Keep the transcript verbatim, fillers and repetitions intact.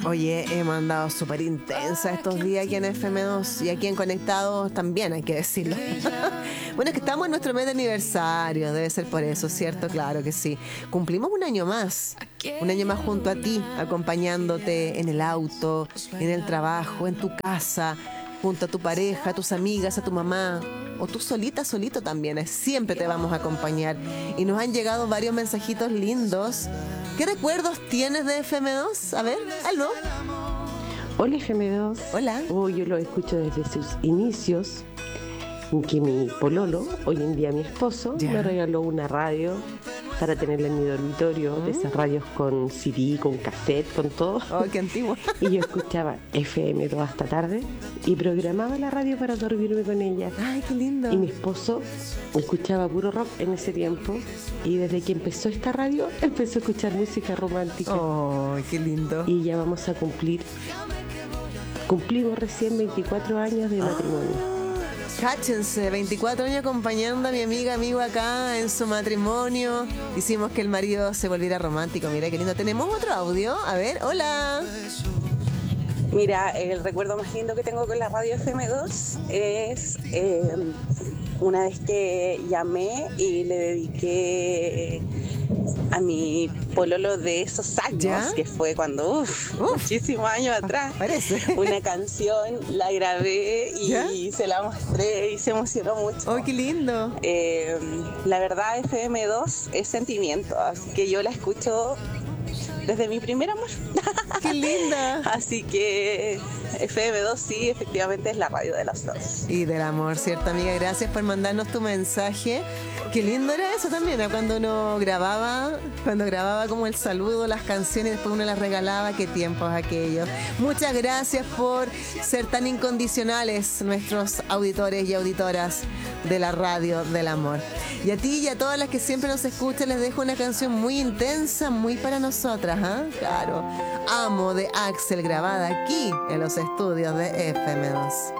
Oye, hemos andado súper intensa estos días aquí en F M dos y aquí en Conectados también, hay que decirlo. Bueno, es que estamos en nuestro mes de aniversario, debe ser por eso, ¿cierto? Claro que sí. Cumplimos un año más, un año más junto a ti, acompañándote en el auto, en el trabajo, en tu casa, junto a tu pareja, a tus amigas, a tu mamá, o tú solita, solito también, siempre te vamos a acompañar. Y nos han llegado varios mensajitos lindos. ¿Qué recuerdos tienes de F M dos? A ver, algo. Hola F M dos. Hola. Oh, yo lo escucho desde sus inicios, que mi pololo, hoy en día mi esposo, Ya. me regaló una radio para tenerla en mi dormitorio, Mm. de esas radios con C D, con cassette, con todo. Oh, qué antiguo. Y yo escuchaba F M dos hasta tarde y programaba la radio para dormirme con ella. Ay, qué lindo. Y mi esposo escuchaba puro rock en ese tiempo, y desde que empezó esta radio empezó a escuchar música romántica. Oh, qué lindo. Y ya vamos a cumplir, cumplimos recién veinticuatro años de matrimonio. Cáchense, veinticuatro años acompañando a mi amiga, amigo acá en su matrimonio. Hicimos que el marido se volviera romántico. Mira qué lindo. Tenemos otro audio. A ver, hola. Mira, el recuerdo más lindo que tengo con la radio F M dos es eh, una vez que llamé y le dediqué a mi pololo de esos años, ¿Ya? que fue cuando, uff, muchísimos años atrás, Parece. una canción, la grabé y ¿Ya? se la mostré y se emocionó mucho. Oh, qué lindo. Eh, la verdad, F M dos es sentimiento, así que yo la escucho desde mi primer amor. Qué linda. Así que F M dos sí, efectivamente es la radio de los dos. Y del amor, ¿cierto, amiga? Gracias por mandarnos tu mensaje. Qué lindo era eso también, ¿eh? Cuando uno grababa, cuando grababa como el saludo, las canciones, después uno las regalaba. Qué tiempos aquellos. Muchas gracias por ser tan incondicionales nuestros auditores y auditoras de la radio del amor. Y a ti y a todas las que siempre nos escuchan les dejo una canción muy intensa, muy para nosotras, ¿ah? ¿eh? Claro. Amo de Axel, grabada aquí en los estudios de F M dos.